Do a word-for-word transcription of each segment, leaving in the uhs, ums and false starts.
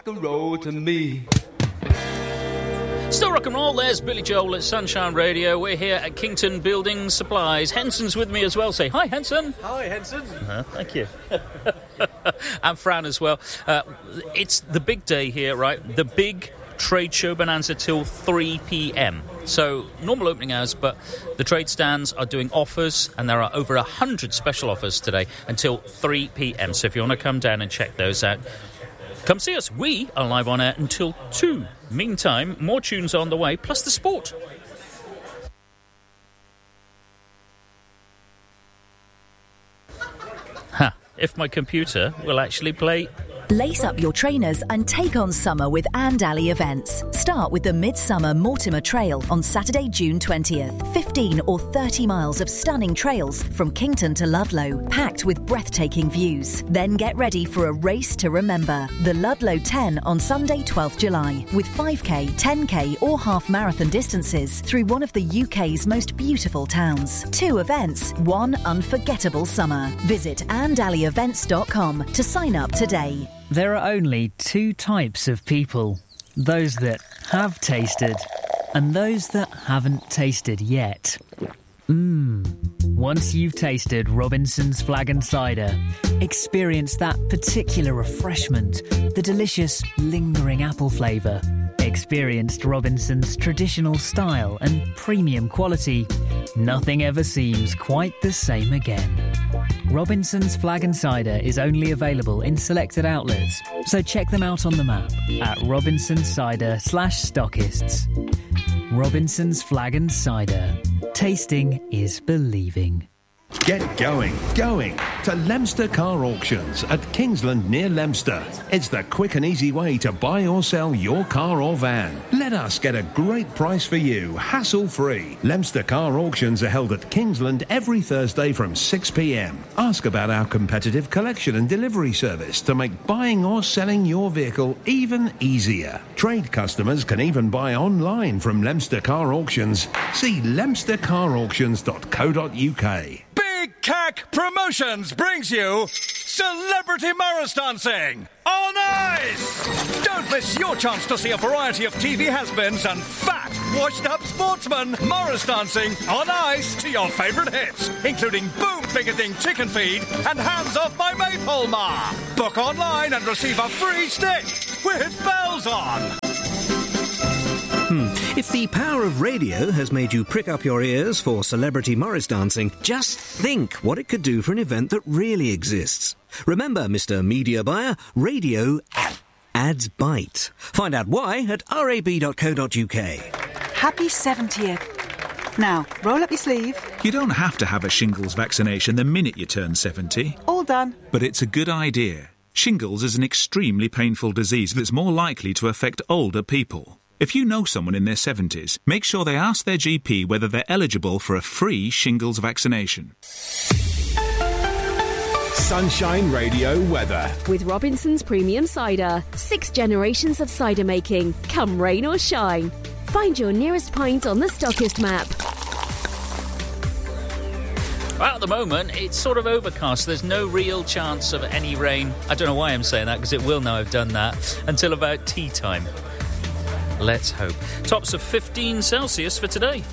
The road to me. Still rock and roll, there's Billy Joel at Sunshine Radio. We're here at Kington Building Supplies. Henson's with me as well. Say hi, Henson. Hi, Henson. Uh, thank you. And Fran as well. Uh, it's the big day here, right? The big trade show bonanza till three p.m. So, normal opening hours, but the trade stands are doing offers, and there are over one hundred special offers today until three p.m. So if you want to come down and check those out, come see us. We are live on air until two. Meantime, more tunes on the way, plus the sport. Ha! If my computer will actually play. Lace up your trainers and take on summer with And Alley events. Start with the Midsummer Mortimer Trail on Saturday, June twentieth. fifteen or thirty miles of stunning trails from Kington to Ludlow, packed with breathtaking views. Then get ready for a race to remember. The Ludlow ten on Sunday, twelfth of July, with five K, ten K or half marathon distances through one of the U K's most beautiful towns. Two events, one unforgettable summer. Visit and alley events dot com to sign up today. There are only two types of people. Those that have tasted and those that haven't tasted yet. Mmm. Once you've tasted Robinson's Flagon Cider, experience that particular refreshment, the delicious, lingering apple flavour. Experienced Robinson's traditional style and premium quality. Nothing ever seems quite the same again. Robinson's Flagon Cider is only available in selected outlets, so check them out on the map at Robinson's Cider slash stockists. Robinson's Flagon Cider. Tasting is believing. Get going, going to Leominster Car Auctions at Kingsland near Leominster. It's the quick and easy way to buy or sell your car or van. Let us get a great price for you, hassle-free. Leominster Car Auctions are held at Kingsland every Thursday from six p.m. Ask about our competitive collection and delivery service to make buying or selling your vehicle even easier. Trade customers can even buy online from Leominster Car Auctions. See leominster car auctions dot co dot uk. Big C A C Promotions brings you Celebrity Morris Dancing on Ice! Don't miss your chance to see a variety of T V has-beens and fat, washed-up sportsmen Morris dancing on ice to your favourite hits, including Boom Picketing Chicken Feed and Hands Off My Maypole Ma. Book online and receive a free stick with bells on. Hmm. If the power of radio has made you prick up your ears for Celebrity Morris Dancing, just think what it could do for an event that really exists. Remember, Mister Media Buyer, radio ads bite. Find out why at r a b dot co dot u k. Happy seventieth. Now, roll up your sleeve. You don't have to have a shingles vaccination the minute you turn seventy. All done. But it's a good idea. Shingles is an extremely painful disease that's more likely to affect older people. If you know someone in their seventies, make sure they ask their G P whether they're eligible for a free shingles vaccination. Sunshine Radio weather. With Robinson's Premium Cider. Six generations of cider making. Come rain or shine. Find your nearest pint on the Stockist map. Well, at the moment, it's sort of overcast. There's no real chance of any rain. I don't know why I'm saying that, because it will now have done that until about tea time. Let's hope. Tops of fifteen Celsius for today.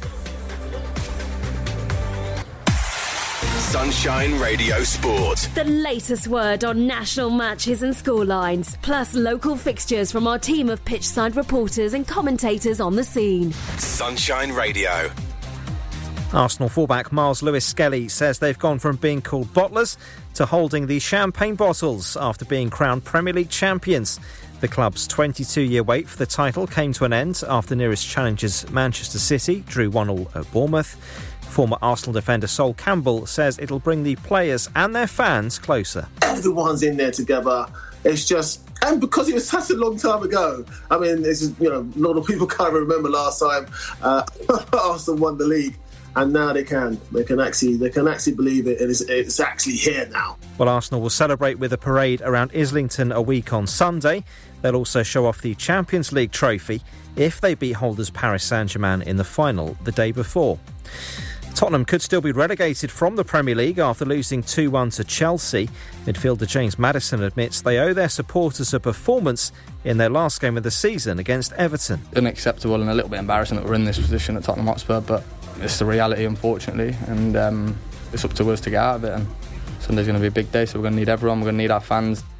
Sunshine Radio Sport. The latest word on national matches and scorelines, plus local fixtures from our team of pitchside reporters and commentators on the scene. Sunshine Radio. Arsenal fullback Miles Lewis-Skelly says they've gone from being called bottlers to holding the champagne bottles after being crowned Premier League champions. The club's twenty-two-year wait for the title came to an end after nearest challengers Manchester City drew one all at Bournemouth. Former Arsenal defender Sol Campbell says it'll bring the players and their fans closer. Everyone's in there together. It's just... And because it was such a long time ago, I mean, it's just, you know, a lot of people can't remember last time uh, Arsenal won the league. And now they can. They can actually they can actually believe it. It is, it's actually here now. Well, Arsenal will celebrate with a parade around Islington a week on Sunday. They'll also show off the Champions League trophy if they beat holders Paris Saint-Germain in the final the day before. Tottenham could still be relegated from the Premier League after losing two one to Chelsea. Midfielder James Maddison admits they owe their supporters a performance in their last game of the season against Everton. Unacceptable and a little bit embarrassing that we're in this position at Tottenham Hotspur, but it's the reality, unfortunately, and um, it's up to us to get out of it. And Sunday's going to be a big day, so we're going to need everyone, we're going to need our fans.